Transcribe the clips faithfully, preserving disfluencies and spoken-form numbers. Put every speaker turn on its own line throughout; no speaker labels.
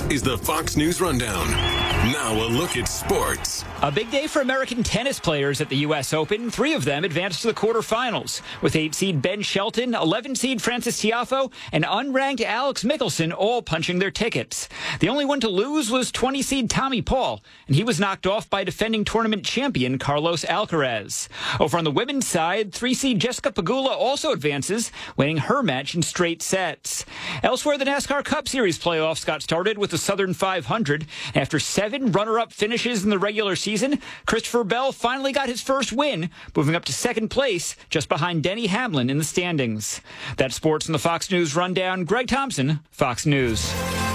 is the Fox News Rundown. Now a look at sports.
A big day for American tennis players at the U S Open. Three of them advanced to the quarterfinals, with eight seed Ben Shelton, eleven seed Frances Tiafoe, and unranked Alex Michelsen all punching their tickets. The only one to lose was twenty seed Tommy Paul, and he was knocked off by defending tournament champion Carlos Alcaraz. Over on the women's side, three seed Jessica Pegula also advances, winning her match in straight sets. Elsewhere, the NASCAR Cup Series playoffs got started with the Southern five hundred. After seven runner-up finishes in the regular season, Christopher Bell finally got his first win, moving up to second place, just behind Denny Hamlin in the standings. That's sports in the Fox News Rundown. Greg Thompson, Fox News.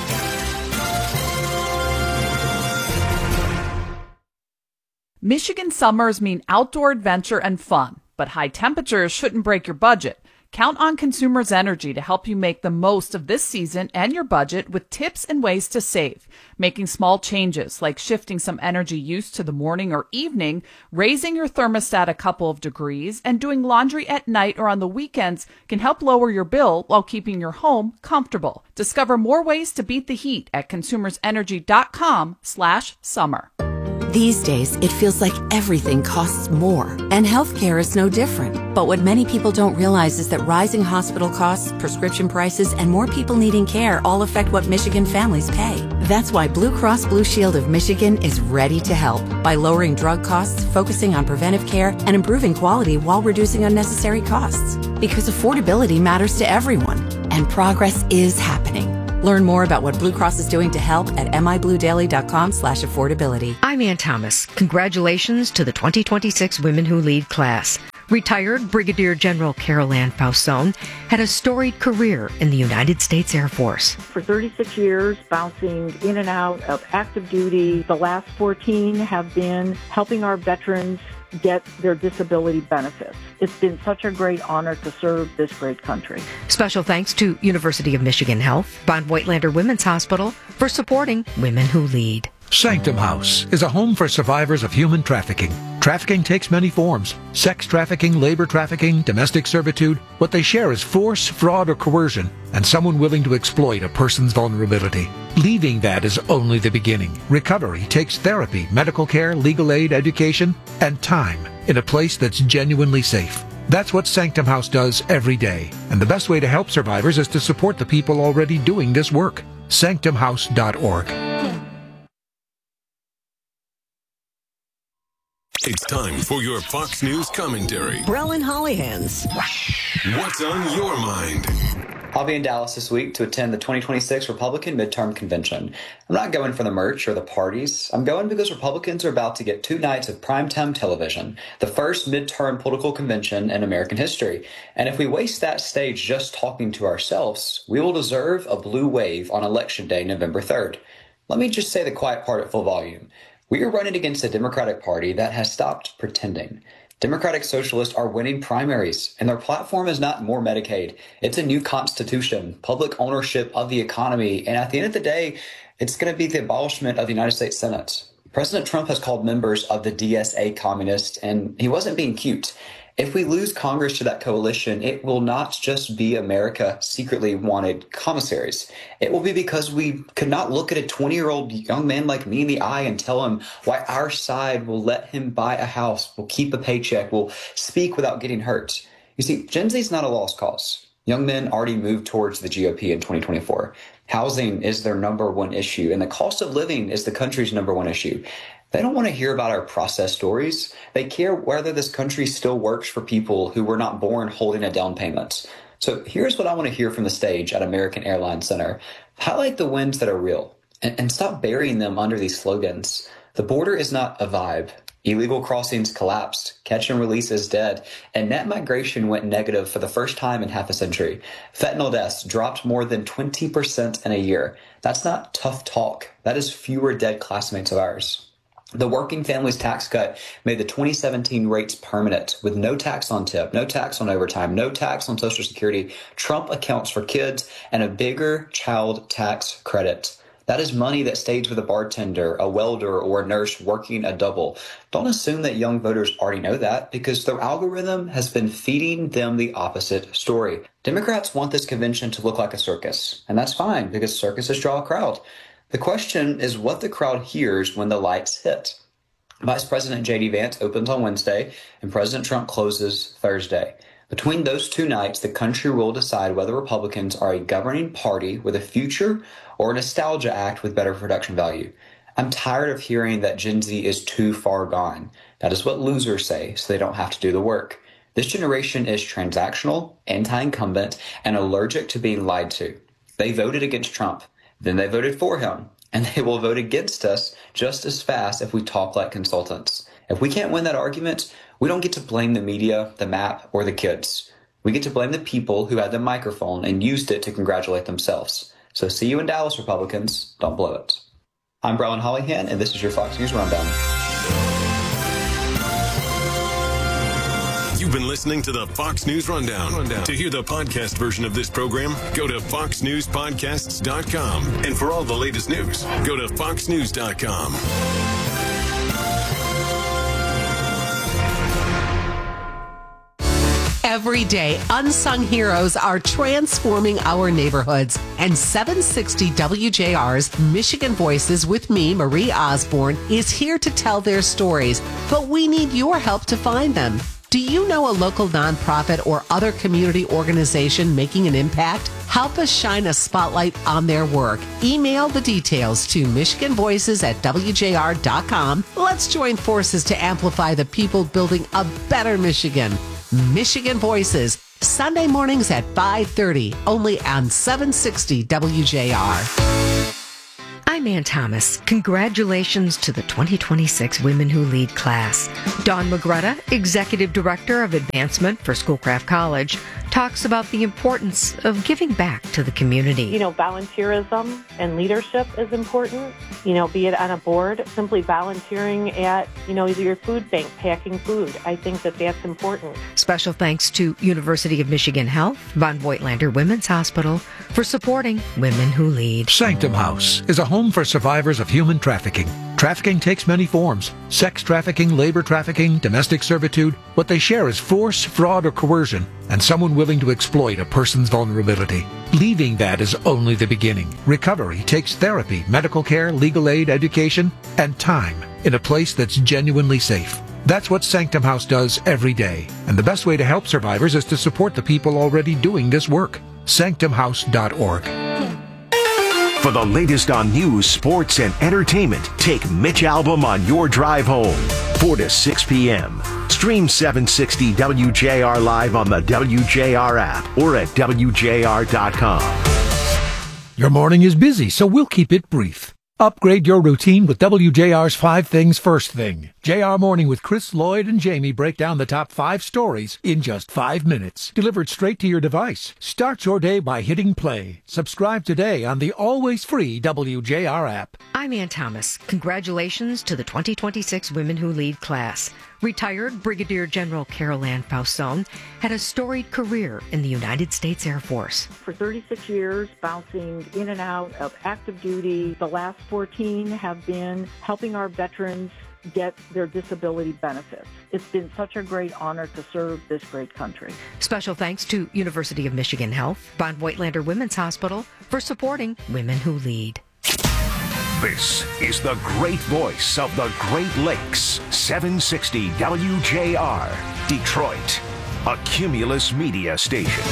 Michigan summers mean outdoor adventure and fun, but high temperatures shouldn't break your budget. Count on Consumers Energy to help you make the most of this season and your budget with tips and ways to save. Making small changes like shifting some energy use to the morning or evening, raising your thermostat a couple of degrees, and doing laundry at night or on the weekends can help lower your bill while keeping your home comfortable. Discover more ways to beat the heat at consumersenergy.com slash summer.
These days, it feels like everything costs more, and healthcare is no different. But what many people don't realize is that rising hospital costs, prescription prices, and more people needing care all affect what Michigan families pay. That's why Blue Cross Blue Shield of Michigan is ready to help by lowering drug costs, focusing on preventive care, and improving quality while reducing unnecessary costs. Because affordability matters to everyone, and progress is happening. Learn more about what Blue Cross is doing to help at mibluedaily.com slash affordability.
I'm Ann Thomas. Congratulations to the twenty twenty-six Women Who Lead class. Retired Brigadier General Carol Ann Fausone had a storied career in the United States Air Force.
For thirty-six years, bouncing in and out of active duty. The last fourteen have been helping our veterans get their disability benefits. It's been such a great honor to serve this great country.
Special thanks to University of Michigan Health, Von Voigtlander Women's Hospital for supporting Women Who Lead.
Sanctum House is a home for survivors of human trafficking. Trafficking takes many forms: sex trafficking, labor trafficking, domestic servitude. What they share is force, fraud, or coercion, and someone willing to exploit a person's vulnerability. Leaving that is only the beginning. Recovery takes therapy, medical care, legal aid, education, and time in a place that's genuinely safe. That's what Sanctum House does every day. And the best way to help survivors is to support the people already doing this work. sanctum house dot org.
It's time for your Fox News commentary.
Brelin Hollyhands.
What's on your mind?
I'll be in Dallas this week to attend the twenty twenty-six Republican Midterm Convention. I'm not going for the merch or the parties. I'm going because Republicans are about to get two nights of primetime television, the first midterm political convention in American history. And if we waste that stage just talking to ourselves, we will deserve a blue wave on Election Day, November third. Let me just say the quiet part at full volume. We are running against a Democratic Party that has stopped pretending. Democratic Socialists are winning primaries, and their platform is not more Medicaid. It's a new constitution, public ownership of the economy, and at the end of the day, it's going to be the abolishment of the United States Senate. President Trump has called members of the D S A communists, and he wasn't being cute. If we lose Congress to that coalition, it will not just be America secretly wanted commissaries. It will be because we could not look at a twenty-year-old young man like me in the eye and tell him why our side will let him buy a house, will keep a paycheck, will speak without getting hurt. You see, Gen Z is not a lost cause. Young men already moved towards the G O P in twenty twenty-four. Housing is their number one issue, and the cost of living is the country's number one issue. They don't want to hear about our process stories. They care whether this country still works for people who were not born holding a down payment. So here's what I want to hear from the stage at American Airlines Center. Highlight the wins that are real and, and stop burying them under these slogans. The border is not a vibe. Illegal crossings collapsed, catch and release is dead, and net migration went negative for the first time in half a century. Fentanyl deaths dropped more than twenty percent in a year. That's not tough talk. That is fewer dead classmates of ours. The Working Families Tax Cut made the twenty seventeen rates permanent with no tax on tip, no tax on overtime, no tax on Social Security, Trump accounts for kids, and a bigger child tax credit. That is money that stays with a bartender, a welder, or a nurse working a double. Don't assume that young voters already know that because their algorithm has been feeding them the opposite story. Democrats want this convention to look like a circus, and that's fine because circuses draw a crowd. The question is what the crowd hears when the lights hit. Vice President J D Vance opens on Wednesday, and President Trump closes Thursday. Between those two nights, the country will decide whether Republicans are a governing party with a future or a nostalgia act with better production value. I'm tired of hearing that Gen Z is too far gone. That is what losers say, so they don't have to do the work. This generation is transactional, anti-incumbent, and allergic to being lied to. They voted against Trump, then they voted for him, and they will vote against us just as fast if we talk like consultants. If we can't win that argument, we don't get to blame the media, the map, or the kids. We get to blame the people who had the microphone and used it to congratulate themselves. So see you in Dallas, Republicans. Don't blow it. I'm Brian Hollyhan, and this is your Fox News Rundown.
You've been listening to the Fox News Rundown. Rundown. To hear the podcast version of this program, go to fox news podcasts dot com. And for all the latest news, go to fox news dot com.
Every day, unsung heroes are transforming our neighborhoods. And seven sixty W J R's Michigan Voices with me, Marie Osborne, is here to tell their stories. But we need your help to find them. Do you know a local nonprofit or other community organization making an impact? Help us shine a spotlight on their work. Email the details to michigan voices at w j r dot com. Let's join forces to amplify the people building a better Michigan. Michigan Voices, Sunday mornings at five thirty, only on seven sixty W J R.
I'm Ann Thomas. Congratulations to the twenty twenty-six Women Who Lead class. Dawn Magretta, Executive Director of Advancement for Schoolcraft College, talks about the importance of giving back to the community.
You know, volunteerism and leadership is important. You know, be it on a board, simply volunteering at, you know, either your food bank, packing food. I think that that's important.
Special thanks to University of Michigan Health, Von Voigtlander Women's Hospital, for supporting Women Who Lead.
Sanctum House is a home for survivors of human trafficking. Trafficking takes many forms: sex trafficking, labor trafficking, domestic servitude. What they share is force, fraud, or coercion, and someone willing to exploit a person's vulnerability. Leaving that is only the beginning. Recovery takes therapy, medical care, legal aid, education, and time in a place that's genuinely safe. That's what Sanctum House does every day. And the best way to help survivors is to support the people already doing this work. sanctum house dot org.
For the latest on news, sports, and entertainment, take Mitch Albom on your drive home, four to six p.m. Stream seven sixty W J R live on the W J R app or at w j r dot com.
Your morning is busy, so we'll keep it brief. Upgrade your routine with W J R's Five Things First Thing. J R Morning with Chris, Lloyd, and Jamie break down the top five stories in just five minutes. Delivered straight to your device. Start your day by hitting play. Subscribe today on the always free W J R app.
I'm Ann Thomas. Congratulations to the twenty twenty-six Women Who Lead class. Retired Brigadier General Carol Ann Fausone had a storied career in the United States Air Force.
For thirty-six years, bouncing in and out of active duty, the last fourteen have been helping our veterans get their disability benefits. It's been such a great honor to serve this great country.
Special thanks to University of Michigan Health, Von Voigtlander Women's Hospital, for supporting Women Who Lead.
This is the great voice of the Great Lakes, seven sixty W J R, Detroit, a Cumulus media station.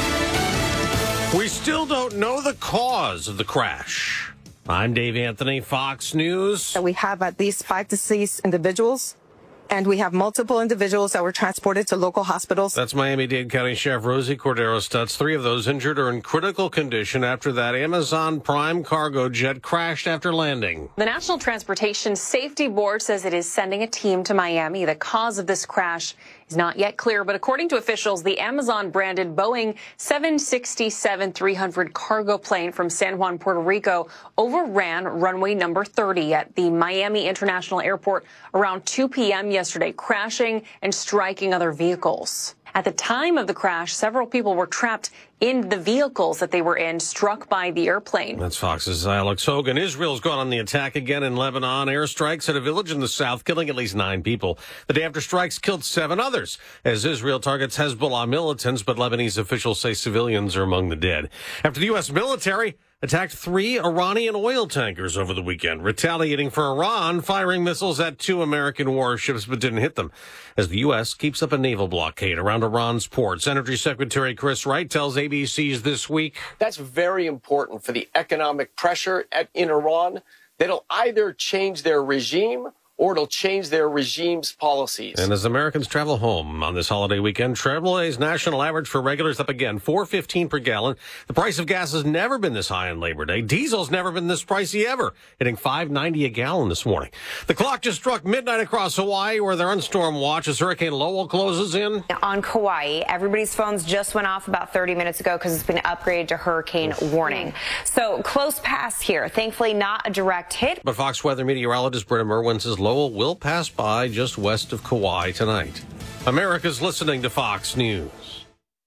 We still don't know the cause of the crash. I'm Dave Anthony, Fox News.
We have at least five deceased individuals, and we have multiple individuals that were transported to local hospitals.
That's Miami-Dade County Sheriff Rosie Cordero Stutz. Three of those injured are in critical condition after that Amazon Prime cargo jet crashed after landing.
The National Transportation Safety Board says it is sending a team to Miami. The cause of this crash is not yet clear, but according to officials, the Amazon-branded Boeing seven sixty-seven three hundred cargo plane from San Juan, Puerto Rico, overran runway number thirty at the Miami International Airport around two p.m. yesterday, crashing and striking other vehicles. At the time of the crash, several people were trapped in the vehicles that they were in, struck by the airplane.
That's Fox's Alex Hogan. Israel's gone on the attack again in Lebanon. Airstrikes at a village in the south, killing at least nine people. The day after strikes killed seven others, as Israel targets Hezbollah militants, but Lebanese officials say civilians are among the dead. After the U S military attacked three Iranian oil tankers over the weekend, retaliating for Iran firing missiles at two American warships but didn't hit them, as the U S keeps up a naval blockade around Iran's ports. Energy Secretary Chris Wright tells A B C's This Week.
That's very important for the economic pressure at, in Iran. That'll either change their regime or it'll change their regime's policies.
And as Americans travel home on this holiday weekend, Chevrolet's national average for regulars up again, four fifteen per gallon. The price of gas has never been this high on Labor Day. Diesel's never been this pricey ever, hitting five ninety a gallon this morning. The clock just struck midnight across Hawaii, where they're on storm watch as Hurricane Lowell closes in.
On Kauai, everybody's phones just went off about thirty minutes ago because it's been upgraded to hurricane warning. So close pass here. Thankfully, not a direct hit.
But Fox weather meteorologist Britta Merwin says Lowell will pass by just west of Kauai tonight. America's listening to Fox News.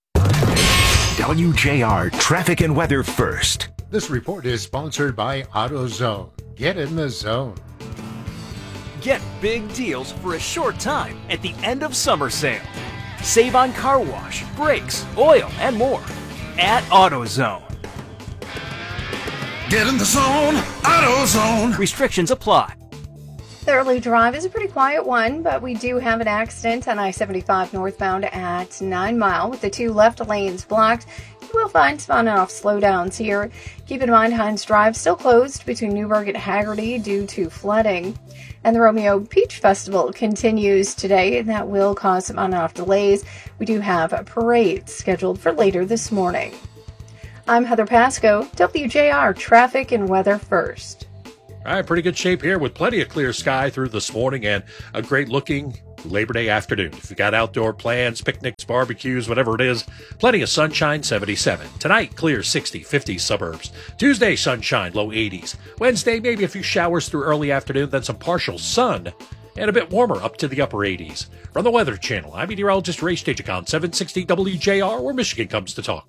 W J R Traffic and Weather First.
This report is sponsored by AutoZone. Get in the zone.
Get big deals for a short time at the end of summer sale. Save on car wash, brakes, oil, and more at AutoZone.
Get in the zone, AutoZone.
Restrictions apply.
The early drive is a pretty quiet one, but we do have an accident on I seventy-five northbound at nine mile with the two left lanes blocked. You will find some on and off slowdowns here. Keep in mind Hines Drive still closed between Newburgh and Haggerty due to flooding. And the Romeo Peach Festival continues today, and that will cause some on and off delays. We do have a parade scheduled for later this morning. I'm Heather Pasco, W J R Traffic and Weather First.
All right, pretty good shape here with plenty of clear sky through this morning and a great looking Labor Day afternoon. If you got outdoor plans, picnics, barbecues, whatever it is, plenty of sunshine, seventy-seven. Tonight, clear, sixty, fifty suburbs. Tuesday, sunshine, low eighties. Wednesday, maybe a few showers through early afternoon, then some partial sun, and a bit warmer up to the upper eighties. From the Weather Channel, I'm meteorologist Ray Stagicon, seven sixty W J R, where Michigan comes to talk.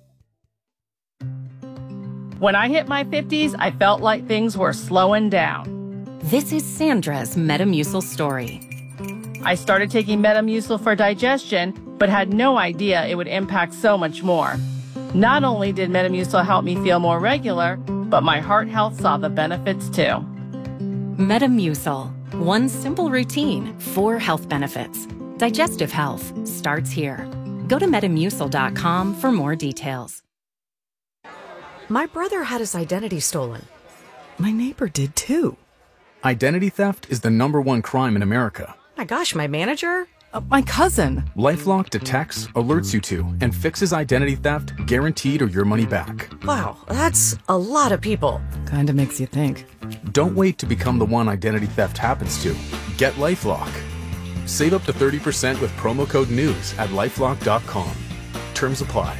When I hit my fifties, I felt like things were slowing down.
This is Sandra's Metamucil story.
I started taking Metamucil for digestion, but had no idea it would impact so much more. Not only did Metamucil help me feel more regular, but my heart health saw the benefits too.
Metamucil. One simple routine, four health benefits. Digestive health starts here. Go to metamucil dot com for more details.
My brother had his identity stolen.
My neighbor did too. Identity theft is the number one crime in America.
My gosh, my manager?
Uh, my cousin. LifeLock detects, alerts you to, and fixes identity theft guaranteed or your money back.
Wow, that's a lot of people.
Kinda makes you think. Don't wait to become the one identity theft happens to. Get LifeLock. Save up to thirty percent with promo code NEWS at lifelock dot com. Terms apply.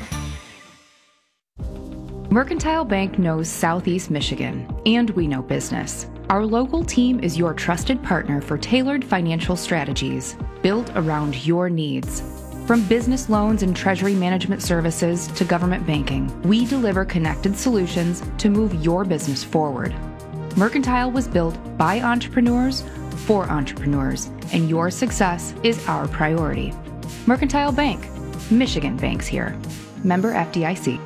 Mercantile Bank knows Southeast Michigan, and we know business. Our local team is your trusted partner for tailored financial strategies built around your needs. From business loans and treasury management services to government banking, we deliver connected solutions to move your business forward. Mercantile was built by entrepreneurs for entrepreneurs, and your success is our priority. Mercantile Bank, Michigan banks here. Member F D I C.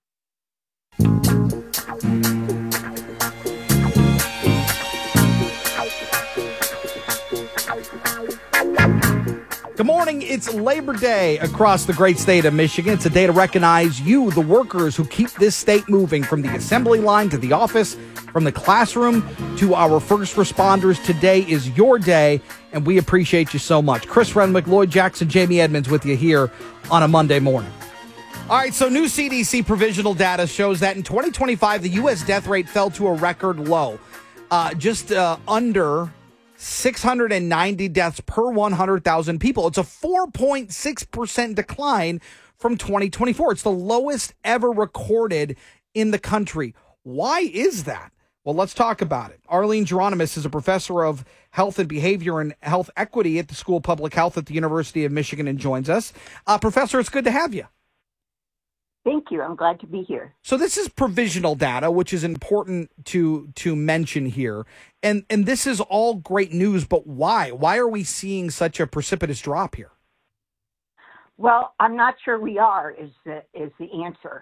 Good morning. It's Labor Day across the great state of Michigan. It's a day to recognize you, the workers who keep this state moving from the assembly line to the office, from the classroom to our first responders. Today is your day, and we appreciate you so much. Chris Renwick, Lloyd Jackson, Jamie Edmonds with you here on a Monday morning. All right, so new C D C provisional data shows that in twenty twenty-five, the U S death rate fell to a record low, uh, just uh, under six hundred ninety deaths per one hundred thousand people. It's a four point six percent decline from twenty twenty-four. It's the lowest ever recorded in the country. Why is that? Well, let's talk about it. Arlene Geronimus is a professor of health and behavior and health equity at the School of Public Health at the University of Michigan and joins us. Uh, Professor, it's good to have you.
Thank you. I'm glad to be here.
So this is provisional data, which is important to to mention here. And and this is all great news, but why? Why are we seeing such a precipitous drop here?
Well, I'm not sure we are is the, is the answer.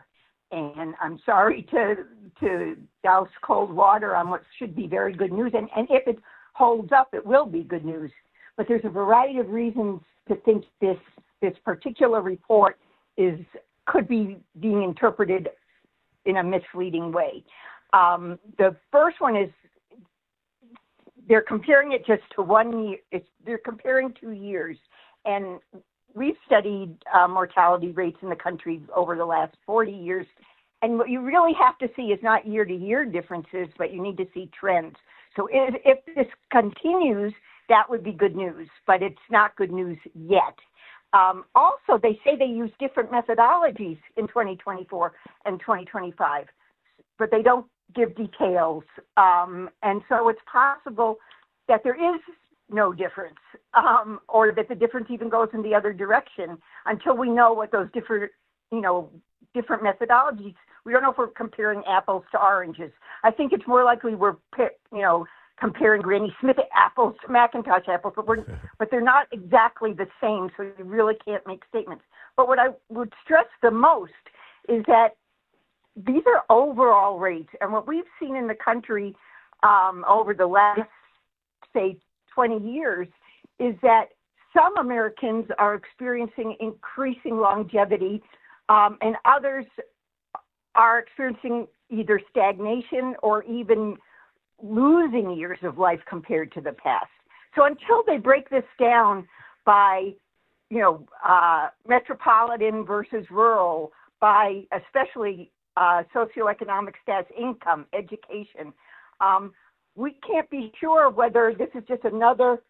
And I'm sorry to to douse cold water on what should be very good news. And, and if it holds up, it will be good news. But there's a variety of reasons to think this this particular report is could be being interpreted in a misleading way. Um, the first one is they're comparing it just to one year. It's, they're comparing two years. And we've studied uh, mortality rates in the country over the last forty years. And what you really have to see is not year-to-year differences, but you need to see trends. So if, if this continues, that would be good news, but it's not good news yet. Um, also, they say they use different methodologies in twenty twenty-four and twenty twenty-five, but they don't give details. Um, and so it's possible that there is no difference, um, or that the difference even goes in the other direction until we know what those different, you know, different methodologies. We don't know if we're comparing apples to oranges. I think it's more likely we're, you know, comparing Granny Smith apples to Macintosh apples, but we're, but they're not exactly the same, so you really can't make statements. But what I would stress the most is that these are overall rates, and what we've seen in the country um, over the last, say, twenty years is that some Americans are experiencing increasing longevity, um, and others are experiencing either stagnation or even losing years of life compared to the past. So until they break this down by, you know, uh, metropolitan versus rural, by especially uh, socioeconomic status, income, education, um, we can't be sure whether this is just another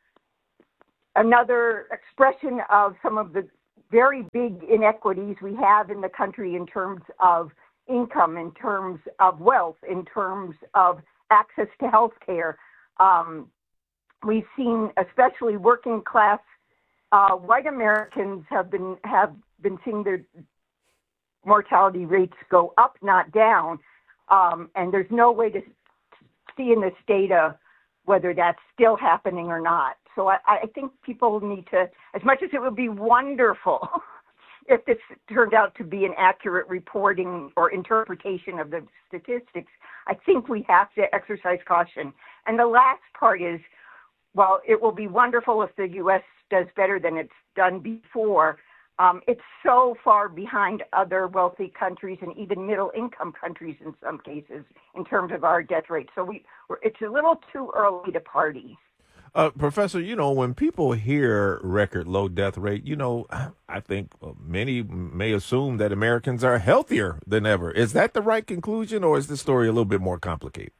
another expression of some of the very big inequities we have in the country in terms of income, in terms of wealth, in terms of access to health care. Um, we've seen, especially working class uh, white Americans have been have been seeing their mortality rates go up, not down. Um, and there's no way to see in this data whether that's still happening or not. So I, I think people need to, as much as it would be wonderful if this turned out to be an accurate reporting or interpretation of the statistics, I think we have to exercise caution. And the last part is, while it will be wonderful if the U S does better than it's done before, um, it's so far behind other wealthy countries and even middle-income countries in some cases in terms of our death rate. So we, we're, it's a little too early to party.
Uh, Professor, you know, when people hear record low death rate, you know, I think many may assume that Americans are healthier than ever. Is that the right conclusion, or is the story a little bit more complicated?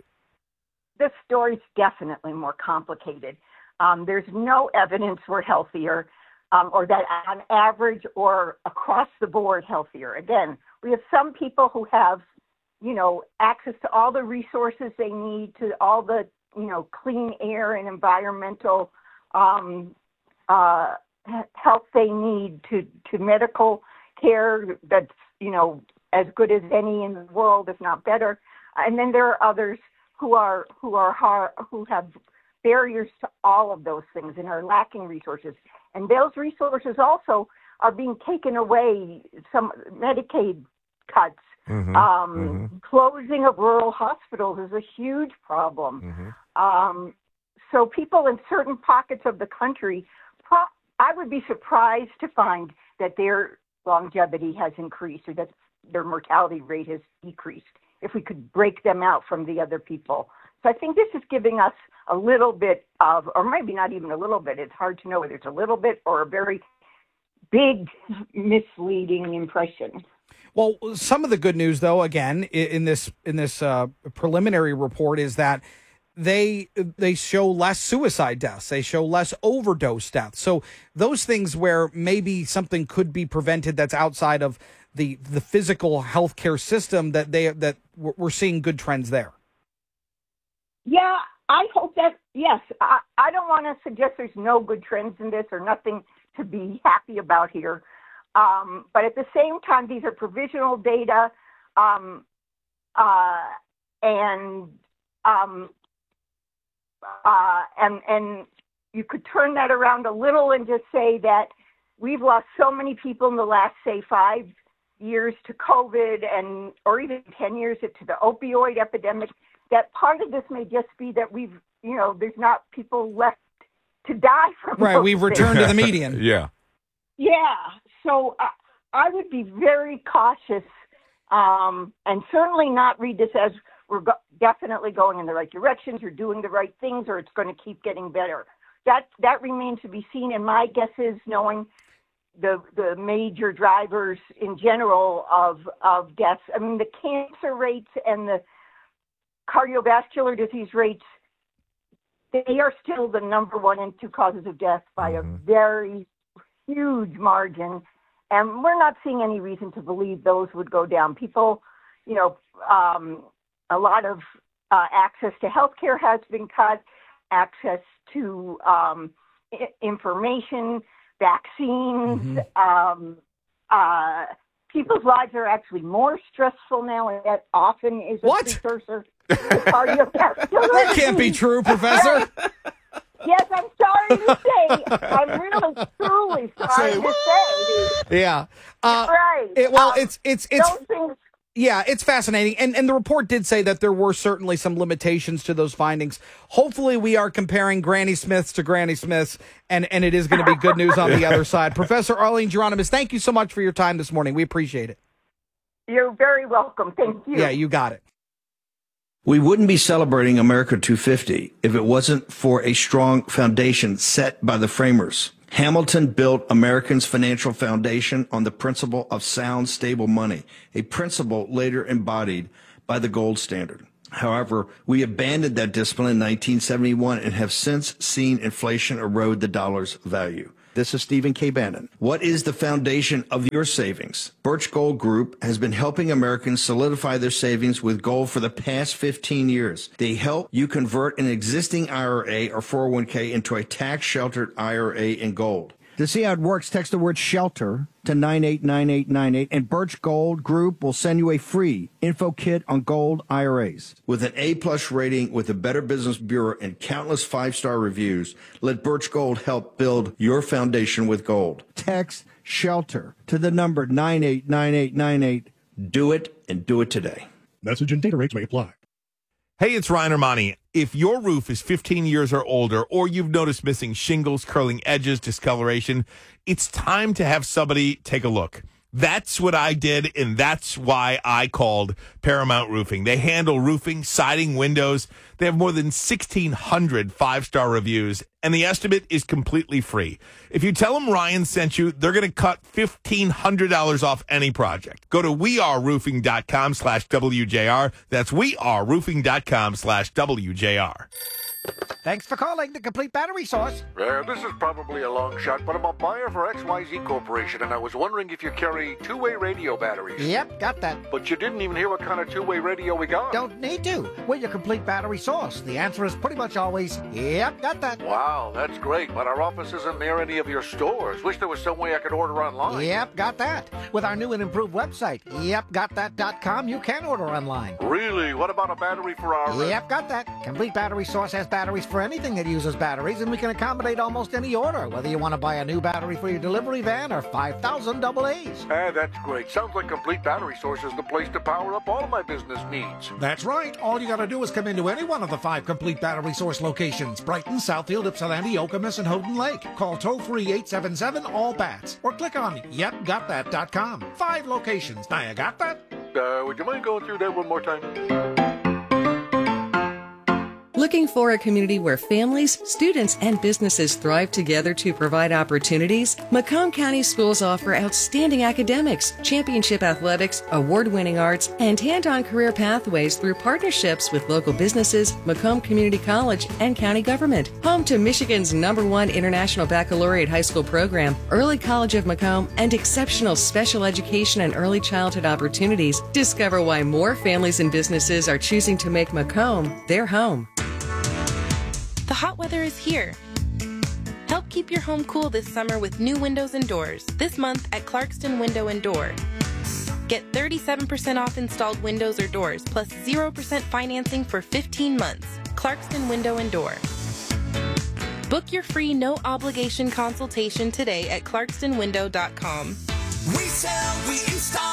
This story's definitely more complicated. Um, there's no evidence we're healthier, um, or that on average or across the board healthier. Again, we have some people who have, you know, access to all the resources they need, to all the, you know, clean air and environmental um, uh, help they need, to, to medical care that's, you know, as good as any in the world, if not better. And then there are others who are who are hard, who have barriers to all of those things and are lacking resources. And those resources also are being taken away. Some Medicaid cuts. Mm-hmm. Um, mm-hmm. Closing of rural hospitals is a huge problem. Mm-hmm. Um, so people in certain pockets of the country, pro- I would be surprised to find that their longevity has increased or that their mortality rate has decreased if we could break them out from the other people. So I think this is giving us a little bit of, or maybe not even a little bit, it's hard to know whether it's a little bit or a very big misleading impression.
Well, some of the good news, though, again, in this in this uh, preliminary report is that they they show less suicide deaths. They show less overdose deaths. So those things where maybe something could be prevented that's outside of the the physical healthcare system, that they that we're seeing good trends there.
Yeah, I hope that, yes. I, I don't want to suggest there's no good trends in this or nothing to be happy about here. Um, but at the same time, these are provisional data, um, uh, and um, uh, and and you could turn that around a little and just say that we've lost so many people in the last, say, five years to COVID and, or even ten years to the opioid epidemic, that part of this may just be that we've, you know, there's not people left to die from.
Right.
those
We've
things.
returned to the median.
Yeah.
Yeah. So I, I would be very cautious, um, and certainly not read this as we're go- definitely going in the right directions or doing the right things, or it's going to keep getting better. That that remains to be seen. And my guess is, knowing the the major drivers in general of of deaths, I mean, the cancer rates and the cardiovascular disease rates, they are still the number one and two causes of death by a very huge margin. And we're not seeing any reason to believe those would go down. People, you know, um, a lot of uh, access to healthcare has been cut, access to um, I- information, vaccines. Mm-hmm. Um, uh, people's lives are actually more stressful now, and that often is a
what?
precursor to cardiovascular.
That can't be true, Professor.
Yes, I'm sorry to say. I'm really, truly sorry to say.
Yeah. Uh,
right.
It, well,
Um,
it's it's it's.
those things-
Yeah, it's fascinating. And and the report did say that there were certainly some limitations to those findings. Hopefully we are comparing Granny Smiths to Granny Smiths, and, and it is going to be good news on the other side. Professor Arlene Geronimus, thank you so much for your time this morning. We appreciate it.
You're very welcome. Thank you.
Yeah, you got it.
We wouldn't be celebrating America two fifty if it wasn't for a strong foundation set by the framers. Hamilton built Americans' financial foundation on the principle of sound, stable money, a principle later embodied by the gold standard. However, we abandoned that discipline in nineteen seventy-one and have since seen inflation erode the dollar's value. This is Stephen K. Bannon. What is the foundation of your savings? Birch Gold Group has been helping Americans solidify their savings with gold for the past fifteen years. They help you convert an existing I R A or four oh one k into a tax-sheltered I R A in gold. To see how it works, text the word SHELTER to nine eight nine eight nine eight, and Birch Gold Group will send you a free info kit on gold I R As. With an A-plus rating with the Better Business Bureau and countless five-star reviews, let Birch Gold help build your foundation with gold. Text SHELTER to the number nine eight nine eight nine eight. Do it, and do it today.
Message and data rates may apply.
Hey, it's Ryan Armani. If your roof is fifteen years or older, or you've noticed missing shingles, curling edges, discoloration, it's time to have somebody take a look. That's what I did, and that's why I called Paramount Roofing. They handle roofing, siding, windows. They have more than sixteen hundred five-star reviews, and the estimate is completely free. If you tell them Ryan sent you, they're going to cut fifteen hundred dollars off any project. Go to weareroofing.com slash WJR. That's weareroofing.com slash WJR.
Thanks for calling the Complete Battery Source.
Uh, this is probably a long shot, but I'm a buyer for X Y Z Corporation, and I was wondering if you carry two-way radio batteries.
Yep, got that.
But you didn't even hear what kind of two-way radio we got.
Don't need to. We're your Complete Battery Source. The answer is pretty much always, yep, got that.
Wow, that's great, but our office isn't near any of your stores. Wish there was some way I could order online.
Yep, got that. With our new and improved website, yep got that dot com, you can order online.
Really? What about a battery for our...
Yep, got that. Complete Battery Source has batteries for anything that uses batteries, and we can accommodate almost any order, whether you want to buy a new battery for your delivery van or five thousand double A's.
Ah, that's great. Sounds like Complete Battery Source is the place to power up all of my business needs.
That's right. All you got to do is come into any one of the five Complete Battery Source locations: Brighton, Southfield, Ypsilanti, Okemos, and Houghton Lake. Call toll-free eight seven seven, all bats, or click on yep got that dot com. Five locations. Now you got that?
Uh, would you mind going through that one more time?
Looking for a community where families, students, and businesses thrive together to provide opportunities? Macomb County Schools offer outstanding academics, championship athletics, award-winning arts, and hand-on career pathways through partnerships with local businesses, Macomb Community College, and county government. Home to Michigan's number one International Baccalaureate high school program, Early College of Macomb, and exceptional special education and early childhood opportunities. Discover why more families and businesses are choosing to make Macomb their home.
The hot weather is here. Help keep your home cool this summer with new windows and doors. This month at Clarkston Window and Door. Get thirty-seven percent off installed windows or doors, plus zero percent financing for fifteen months. Clarkston Window and Door. Book your free no-obligation consultation today at clarkston window dot com.
We sell, we install.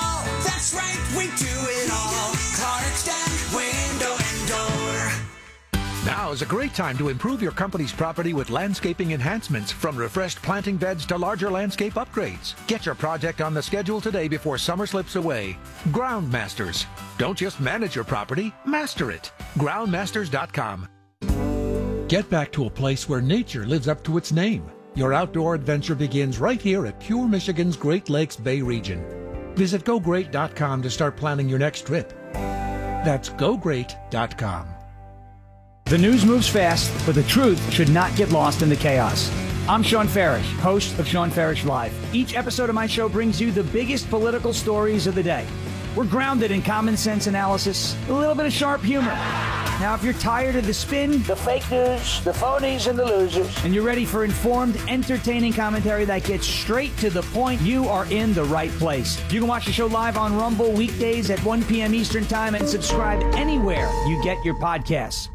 That's right, we do it all. Clarkston Window and Door.
Now is a great time to improve your company's property with landscaping enhancements, from refreshed planting beds to larger landscape upgrades. Get your project on the schedule today before summer slips away. Groundmasters. Don't just manage your property, master it. ground masters dot com.
Get back to a place where nature lives up to its name. Your outdoor adventure begins right here at Pure Michigan's Great Lakes Bay region. Visit go great dot com to start planning your next trip. That's go great dot com.
The news moves fast, but the truth should not get lost in the chaos. I'm Sean Farish, host of Sean Farish Live. Each episode of my show brings you the biggest political stories of the day. We're grounded in common sense analysis, a little bit of sharp humor. Now, if you're tired of the spin, the fake news, the phonies, and the losers, and you're ready for informed, entertaining commentary that gets straight to the point, you are in the right place. You can watch the show live on Rumble weekdays at one p.m. Eastern Time and subscribe anywhere you get your podcasts.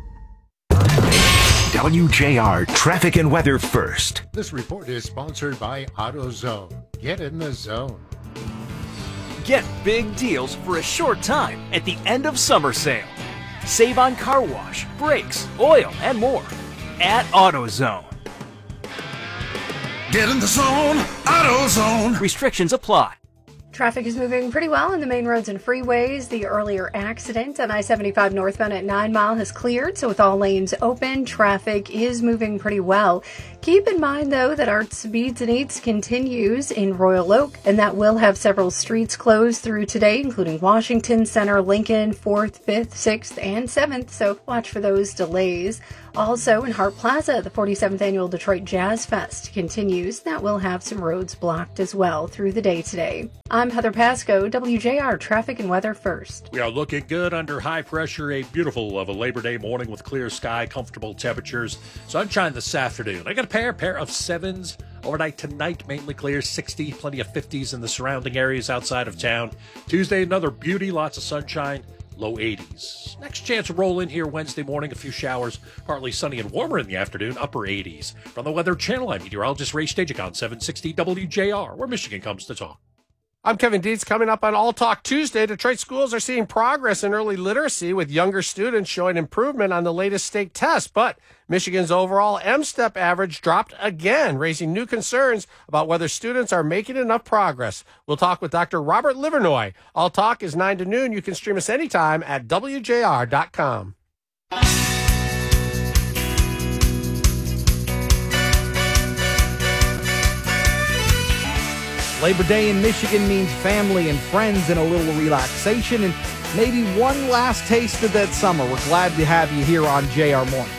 W J R Traffic and Weather First.
This report is sponsored by AutoZone. Get in the zone.
Get big deals for a short time at the end of summer sale. Save on car wash, brakes, oil, and more at AutoZone.
Get in the zone, AutoZone.
Restrictions apply.
Traffic is moving pretty well on the main roads and freeways. The earlier accident on I seventy-five northbound at nine mile has cleared, so with all lanes open, traffic is moving pretty well. Keep in mind, though, that Art Speeds and Eats continues in Royal Oak, and that will have several streets closed through today, including Washington Center, Lincoln, fourth, fifth, sixth, and seventh, so watch for those delays. Also, in Hart Plaza, the forty-seventh Annual Detroit Jazz Fest continues. That will have some roads blocked as well through the day today. I'm Heather Pasco, W J R Traffic and Weather First.
We are looking good under high pressure. A beautiful of a Labor Day morning with clear sky, comfortable temperatures, sunshine this afternoon. I got a pair, pair of sevens. Overnight tonight, mainly clear, sixty, plenty of fifties in the surrounding areas outside of town. Tuesday, another beauty, lots of sunshine. Low eighties. Next chance to roll in here Wednesday morning, a few showers, partly sunny and warmer in the afternoon, upper eighties. From the Weather Channel, I'm meteorologist Ray Stagik on seven sixty W J R, where Michigan comes to talk.
I'm Kevin Dietz. Coming up on All Talk Tuesday, Detroit schools are seeing progress in early literacy, with younger students showing improvement on the latest state test. But Michigan's overall M STEP average dropped again, raising new concerns about whether students are making enough progress. We'll talk with Doctor Robert Livernoy. All Talk is nine to noon. You can stream us anytime at W J R dot com.
Labor Day in Michigan means family and friends and a little relaxation and maybe one last taste of that summer. We're glad to have you here on J R Morning.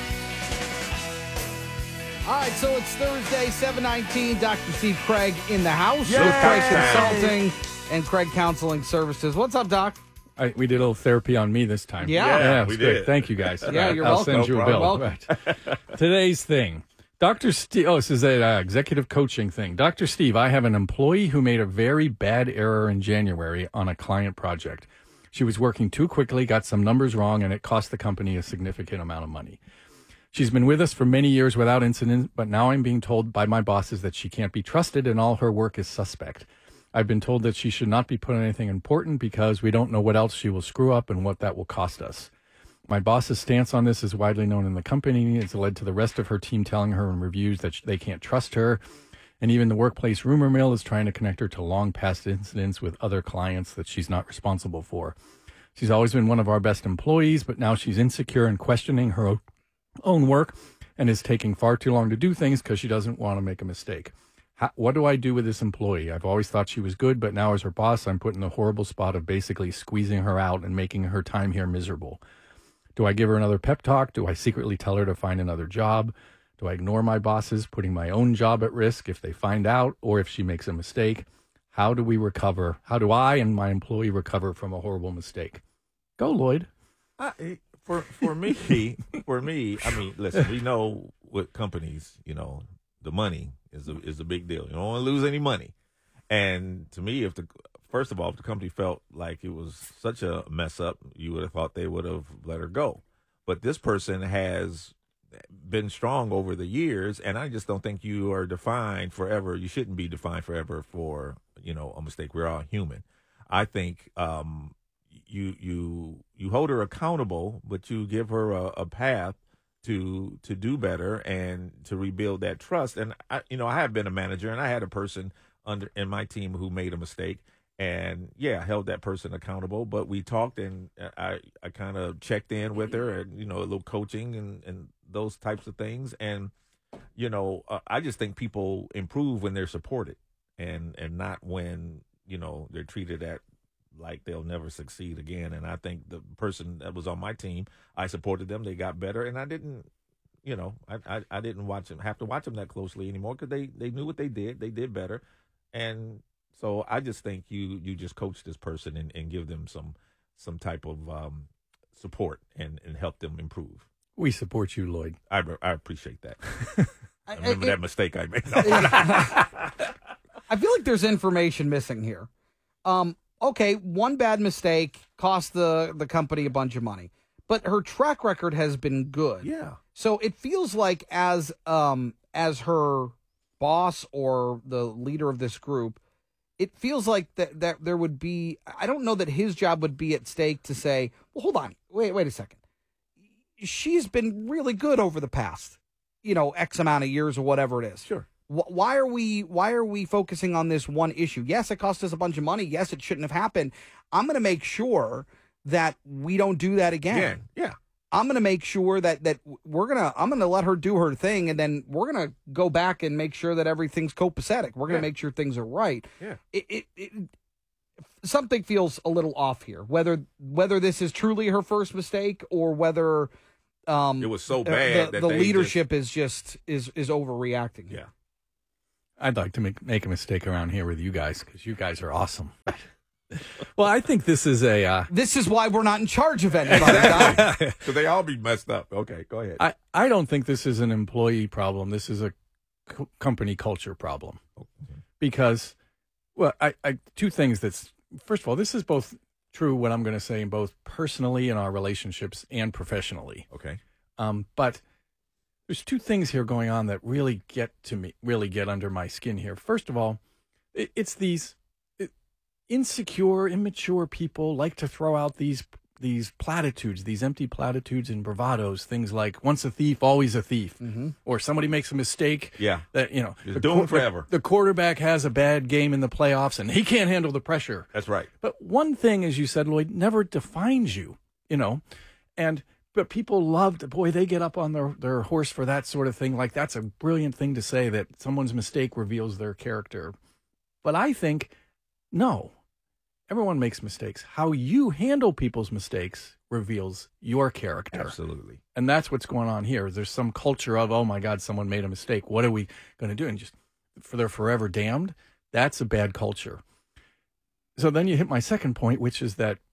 All right, so it's Thursday, seven nineteen. Doctor Steve Craig in the house
Yay!
with Craig Consulting and Craig Counseling Services. What's up, Doc?
I, we did a little therapy on me this time.
Yeah,
yeah
we
great.
did.
Thank you, guys.
Yeah, you're
I'll
welcome.
send you
No
a bill.
problem.
Right. Today's thing. Doctor Steve, oh, this is an uh, executive coaching thing. Doctor Steve, I have an employee who made a very bad error in January on a client project. She was working too quickly, got some numbers wrong, and it cost the company a significant amount of money. She's been with us for many years without incident, but now I'm being told by my bosses that she can't be trusted and all her work is suspect. I've been told that she should not be put on anything important because we don't know what else she will screw up and what that will cost us. My boss's stance on this is widely known in the company. It's led to the rest of her team telling her in reviews that they can't trust her. And even the workplace rumor mill is trying to connect her to long past incidents with other clients that she's not responsible for. She's always been one of our best employees, but now she's insecure and questioning her own work and is taking far too long to do things because she doesn't want to make a mistake. How, what do I do with this employee? I've always thought she was good, but now as her boss, I'm put in the horrible spot of basically squeezing her out and making her time here miserable. Do I give her another pep talk? Do I secretly tell her to find another job? Do I ignore my bosses, putting my own job at risk if they find out or if she makes a mistake? How do we recover? How do I and my employee recover from a horrible mistake? Go, Lloyd.
I, for for me, for me, I mean, listen, we know what companies, you know, the money is a, is a big deal. You don't want to lose any money. And to me, if the First of all, if the company felt like it was such a mess up, you would have thought they would have let her go. But this person has been strong over the years, and I just don't think you are defined forever. You shouldn't be defined forever for, you know, a mistake. We're all human. I think um, you you you hold her accountable, but you give her a, a path to to do better and to rebuild that trust. And I, you know, I have been a manager, and I had a person under in my team who made a mistake, and yeah, I held that person accountable. But we talked, and I I kind of checked in with her, and you know, a little coaching and and those types of things. And you know, uh, I just think people improve when they're supported, and and not when you know they're treated at like they'll never succeed again. And I think the person that was on my team, I supported them. They got better, and I didn't, you know, I I, I didn't watch them have to watch them that closely anymore because they they knew what they did. They did better, and so I just think you you just coach this person and, and give them some some type of um, support and and help them improve.
We support you, Lloyd.
I I appreciate that. I
I-
remember
I-
that mistake I made.
I feel like there's information missing here. Um, okay, one bad mistake cost the, the company a bunch of money, but her track record has been good.
Yeah.
So it feels like as um as her boss or the leader of this group, it feels like that, that there would be, I don't know that his job would be at stake to say, well, hold on, wait, wait a second. She's been really good over the past, you know, X amount of years or whatever it is.
Sure.
Why are we why are we focusing on this one issue? Yes, it cost us a bunch of money. Yes, it shouldn't have happened. I'm going to make sure that we don't do that again.
Yeah, yeah.
I'm going to make sure that that we're going to I'm going to let her do her thing, and then we're going to go back and make sure that everything's copacetic. We're going to
Yeah.
make sure things are right.
Yeah.
It, it, it something feels a little off here. Whether whether this is truly her first mistake or whether um
It was so
uh,
bad
the,
that
the
they
leadership is just is is overreacting.
Yeah.
I'd like to make make a mistake around here with you guys because you guys are awesome. Well, I think this is a. Uh,
This is why we're not in charge of anybody. Don.
Because they all be messed up. Okay, go ahead.
I, I don't think this is an employee problem. This is a co- company culture problem. Because, well, I, I two things that's, first of all, this is both true, what I'm going to say, in both personally in our relationships and professionally.
Okay.
Um, but there's two things here going on that really get to me, really get under my skin here. First of all, it, it's these it, insecure, immature people like to throw out these these platitudes, these empty platitudes and bravados, things like once a thief, always a thief,
mm-hmm.
or somebody makes a mistake.
Yeah.
That, you know,
Just
the
doomed
quar-
forever.
The quarterback has a bad game in the playoffs and he can't handle the pressure.
That's right.
But one thing, as you said, Lloyd, never defines you, you know, and but people loved, boy, they get up on their, their horse for that sort of thing. Like that's a brilliant thing to say, that someone's mistake reveals their character. But I think, no, everyone makes mistakes. How you handle people's mistakes reveals your character.
Absolutely.
And that's what's going on here. There's some culture of, oh my God, someone made a mistake. What are we going to do? And just for they're forever damned. That's a bad culture. So then you hit my second point, which is that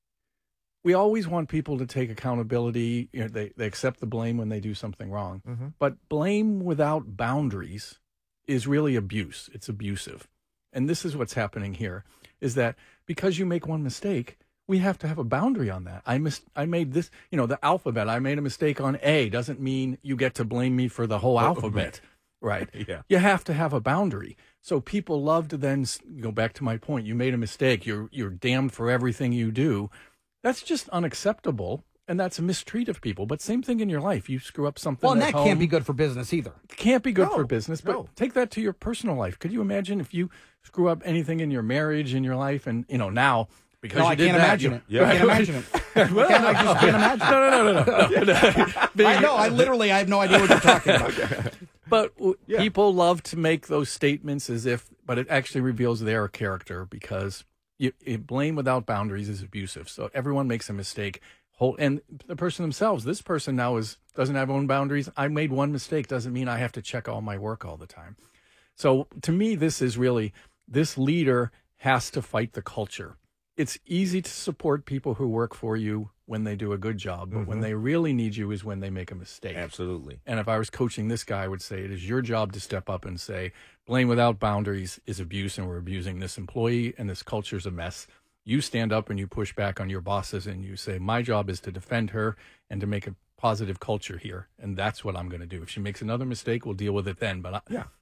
we always want people to take accountability. You know, they, they accept the blame when they do something wrong.
Mm-hmm.
But blame without boundaries is really abuse. It's abusive. And this is what's happening here, is that because you make one mistake, we have to have a boundary on that. I mis- I made this, you know, the alphabet. I made a mistake on A doesn't mean you get to blame me for the whole alphabet, right?
Yeah.
You have to have a boundary. So people love to then s- go back to my point. You made a mistake. You're you're damned for everything you do. That's just unacceptable, and that's a mistreat of people. But same thing in your life. You screw up something.
Well, and
at
that
home,
can't be good for business either.
can't be good
No,
for business, but
no.
take that to your personal life. Could you imagine if you screw up anything in your marriage, in your life, and, you know, now, because
No,
you
I
did
can't
that,
imagine
you-
it. Yeah. I can't imagine it.
Well,
Can't- I just can't imagine it.
No, no, no, no, no. no.
I know. I literally, I have no idea what you're talking about.
But w people love to make those statements as if, but it actually reveals their character, because you, it, blame without boundaries is abusive. So everyone makes a mistake. Whole, and the person themselves, this person now is doesn't have own boundaries. I made one mistake doesn't mean I have to check all my work all the time. So to me, this is really, this leader has to fight the culture. It's easy to support people who work for you when they do a good job, but when
Mhm.
they really need you is when they make a mistake.
Absolutely.
And if I was coaching this guy, I would say it is your job to step up and say, blame without boundaries is abuse, and we're abusing this employee, and this culture's a mess. You stand up and you push back on your bosses, and you say, my job is to defend her and to make a positive culture here, and that's what I'm going to do. If she makes another mistake, we'll deal with it then. But I,
Yeah.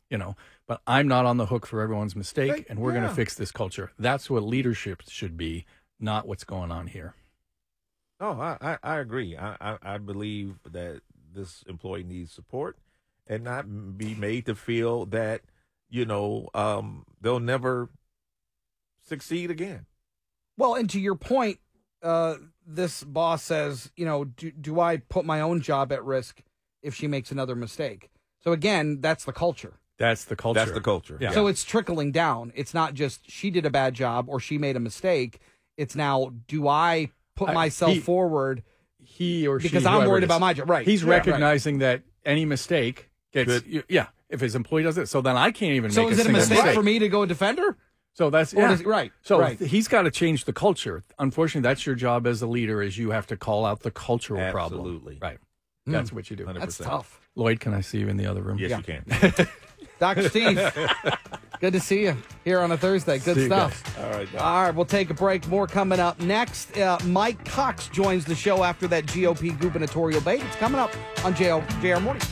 you know, but I'm not on the hook for everyone's mistake,
Right,
and we're going
yeah.
to fix this culture. That's what leadership should be, not what's going on here.
Oh, I, I, I agree. I, I, I believe that this employee needs support and not be made to feel that, you know, um, they'll never succeed again.
Well, and to your point, uh, this boss says, you know, do, do I put my own job at risk if she makes another mistake? So again, that's the culture.
That's the culture.
That's the culture.
Yeah.
So it's trickling down. It's not just she did a bad job or she made a mistake. It's now, do I put
I-
myself
he-
forward
He or she,
because I'm
whoever
worried
it is.
about my job? Right.
He's
Yeah.
recognizing that any mistake gets,
Good.
y- yeah, if his employee does it, so then I can't even
So
make
is
a
it a
single
mistake
mistake.
for me to go defend her?
So that's,
Or
yeah.
does- right,
So
right.
he's got to change the culture. Unfortunately, that's your job as a leader, is you have to call out the cultural problem.
Absolutely.
Right.
Mm.
That's what you do.
one hundred
That's
percent.
tough.
Lloyd, can I see you in the other room?
Yes,
Yeah.
you can.
Doctor Steve, good to see you here on a Thursday. Good
See you
stuff.
guys.
All right, Doc.
All right, we'll take a break. More coming up next. Uh, Mike Cox joins the show after that G O P gubernatorial debate. It's coming up on J R J R Morning.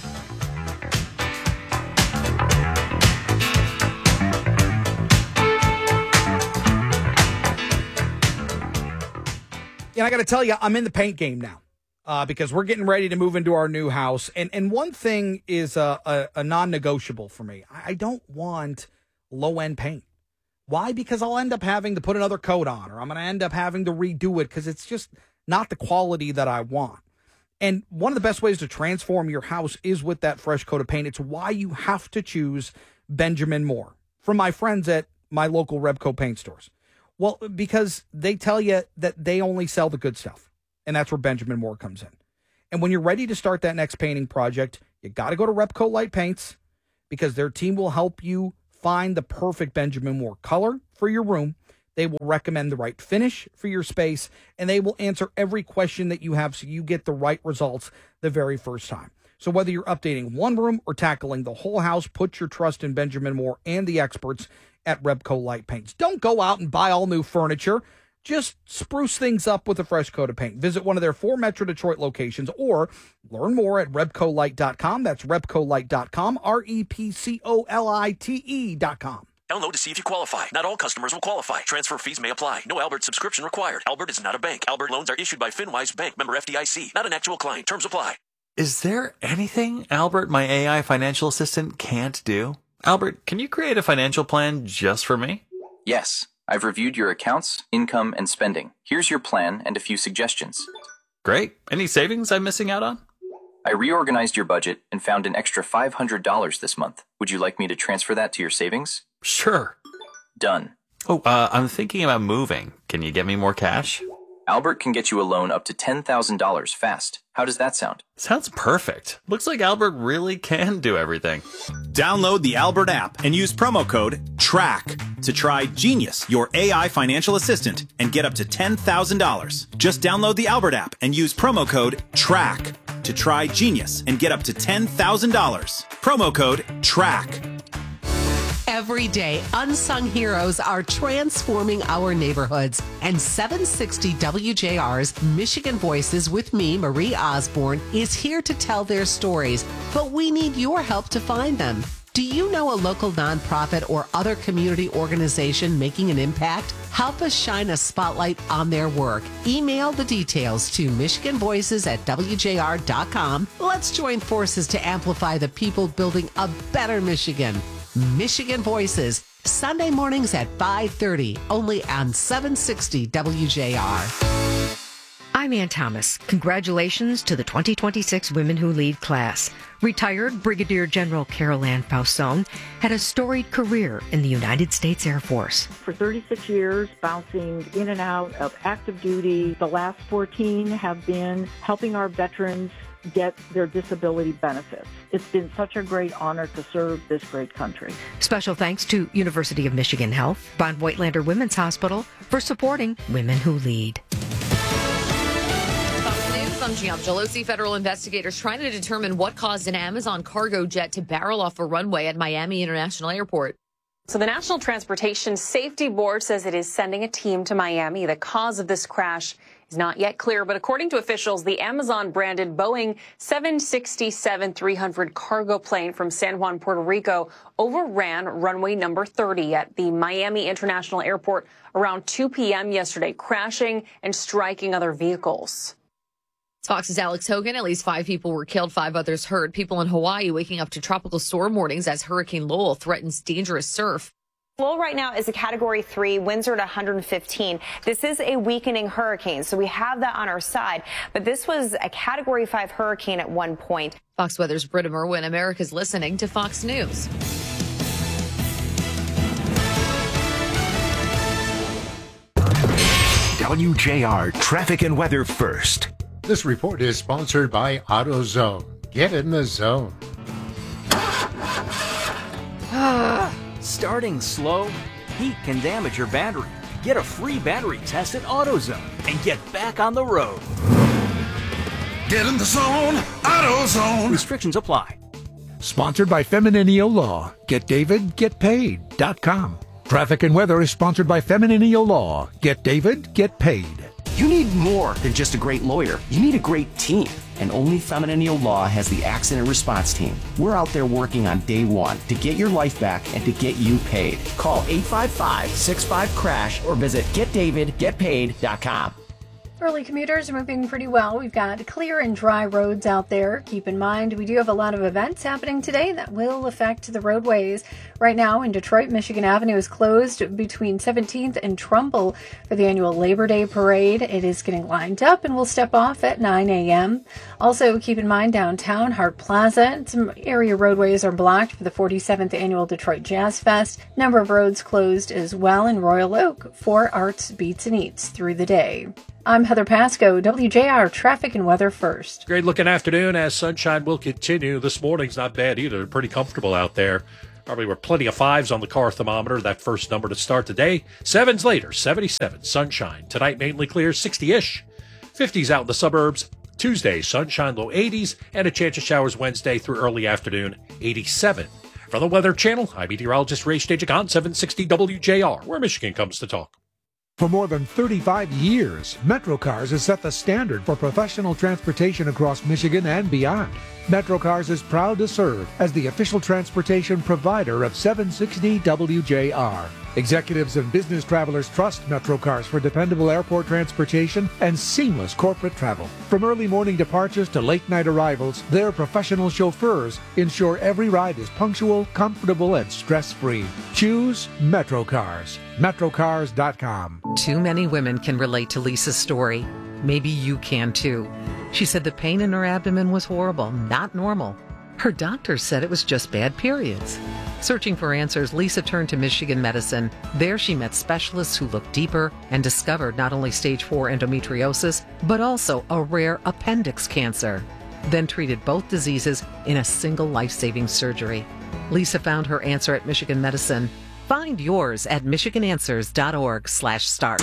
And I got to tell you, I'm in the paint game now uh, because we're getting ready to move into our new house. And and one thing is a, a, a non-negotiable for me. I don't want low-end paint. Why? Because I'll end up having to put another coat on, or I'm going to end up having to redo it because it's just not the quality that I want. And one of the best ways to transform your house is with that fresh coat of paint. It's why you have to choose Benjamin Moore from my friends at my local Rebco paint stores. Well, because they tell you that they only sell the good stuff, and that's where Benjamin Moore comes in. And when you're ready to start that next painting project, you got to go to Rebco Light Paints because their team will help you find the perfect Benjamin Moore color for your room. They will recommend the right finish for your space, and they will answer every question that you have so you get the right results the very first time. So whether you're updating one room or tackling the whole house, put your trust in Benjamin Moore and the experts at Rebco Light Paints. Don't go out and buy all new furniture. Just spruce things up with a fresh coat of paint. Visit one of their four Metro Detroit locations or learn more at Rebco Light dot com. That's Rebco Light dot com, R E P C O L I T E dot com.
Download to see if you qualify. Not all customers will qualify. Transfer fees may apply. No Albert subscription required. Albert is not a bank. Albert loans are issued by FinWise Bank, member F D I C. Not an actual client. Terms apply.
Is there anything Albert, my A I financial assistant, can't do? Albert, can you create a financial plan just for me?
Yes, I've reviewed your accounts, income, and spending. Here's your plan and a few suggestions.
Great. Any savings I'm missing out on?
I reorganized your budget and found an extra five hundred dollars this month. Would you like me to transfer that to your savings?
Sure.
Done.
Oh, uh, I'm thinking about moving. Can you get me more cash?
Albert can get you a loan up to ten thousand dollars fast. How does that sound?
Sounds perfect. Looks like Albert really can do everything.
Download the Albert app and use promo code TRACK to try Genius, your A I financial assistant, and get up to ten thousand dollars. Just download the Albert app and use promo code TRACK to try Genius and get up to ten thousand dollars. Promo code TRACK.
Every day, unsung heroes are transforming our neighborhoods. And seven sixty W J R's Michigan Voices with me, Marie Osborne, is here to tell their stories. But we need your help to find them. Do you know a local nonprofit or other community organization making an impact? Help us shine a spotlight on their work. Email the details to Michigan Voices at W J R dot com. Let's join forces to amplify the people building a better Michigan. Michigan Voices, Sunday mornings at five thirty, only on seven sixty W J R.
I'm Ann Thomas. Congratulations to the twenty twenty-six Women Who Lead class. Retired Brigadier General Carol Ann Fausone had a storied career in the United States Air Force.
For thirty-six years, bouncing in and out of active duty. The last fourteen have been helping our veterans get their disability benefits. It's been such a great honor to serve this great country.
Special thanks to University of Michigan Health, Von Voigtlander Women's Hospital for supporting Women Who Lead.
Fox News, I'm Giam Gelosi. Federal investigators trying to determine what caused an Amazon cargo jet to barrel off a runway at Miami International Airport.
So the National Transportation Safety Board says it is sending a team to Miami. The cause of this crash
is not yet clear, but according to officials, the Amazon-branded Boeing seven sixty-seven three hundred cargo plane from San Juan, Puerto Rico, overran runway number thirty at the Miami International Airport around two p.m. yesterday, crashing and striking other vehicles.
Fox's Alex Hogan. At least five people were killed, five others hurt. People in Hawaii waking up to tropical storm warnings as Hurricane Lowell threatens dangerous surf.
Lowell right now is a Category three, winds are at one hundred fifteen. This is a weakening hurricane, so we have that on our side. But this was a Category five hurricane at one point.
Fox Weather's Britta Merwin. America's listening to Fox News.
W J R Traffic and Weather First.
This report is sponsored by AutoZone. Get in the zone.
Starting slow? Heat can damage your battery. Get a free battery test at AutoZone and get back on the road.
Get in the zone, AutoZone.
Restrictions apply.
Sponsored by Femininio Law. Get David, get paid dot com. Traffic and Weather is sponsored by Femininio Law. Get David, get paid.
You need more than just a great lawyer. You need a great team. And only Femininio Law has the accident response team. We're out there working on day one to get your life back and to get you paid. Call eight five five, six five, crash or visit get david get paid dot com.
Early commuters are moving pretty well. We've got clear and dry roads out there. Keep in mind, we do have a lot of events happening today that will affect the roadways. Right now in Detroit, Michigan Avenue is closed between seventeenth and Trumbull for the annual Labor Day parade. It is getting lined up and will step off at nine a.m. Also, keep in mind, downtown Hart Plaza, some area roadways are blocked for the forty-seventh annual Detroit Jazz Fest. Number of roads closed as well in Royal Oak for Arts, Beats, and Eats through the day. I'm Heather Pasco, W J R Traffic and Weather First.
Great looking afternoon as sunshine will continue. This morning's not bad either. Pretty comfortable out there. Probably were plenty of fives on the car thermometer. That first number to start the day. Sevens later, seventy-seven, sunshine. Tonight mainly clear, sixty-ish. fifties out in the suburbs. Tuesday, sunshine, low eighties, and a chance of showers Wednesday through early afternoon, eighty-seven. From the Weather Channel, I'm meteorologist Ray Stajik on seven sixty W J R, where Michigan comes to talk.
For more than thirty-five years, MetroCars has set the standard for professional transportation across Michigan and beyond. MetroCars is proud to serve as the official transportation provider of seven sixty W J R. Executives and business travelers trust MetroCars for dependable airport transportation and seamless corporate travel. From early morning departures to late night arrivals, their professional chauffeurs ensure every ride is punctual, comfortable, and stress-free. Choose MetroCars. Metrocars dot com.
Too many women can relate to Lisa's story. Maybe you can too. She said the pain in her abdomen was horrible, not normal. Her doctor said it was just bad periods. Searching for answers, Lisa turned to Michigan Medicine. There she met specialists who looked deeper and discovered not only stage four endometriosis, but also a rare appendix cancer. Then treated both diseases in a single life-saving surgery. Lisa found her answer at Michigan Medicine. Find yours at michigan answers dot org slash start.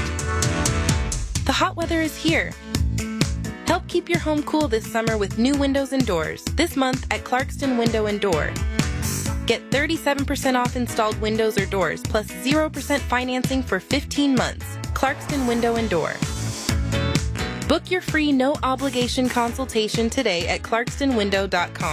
The hot weather is here. Help keep your home cool this summer with new windows and doors. This month at Clarkston Window and Door. Get thirty-seven percent off installed windows or doors, plus zero percent financing for fifteen months. Clarkston Window and Door. Book your free no-obligation consultation today at clarkston window dot com.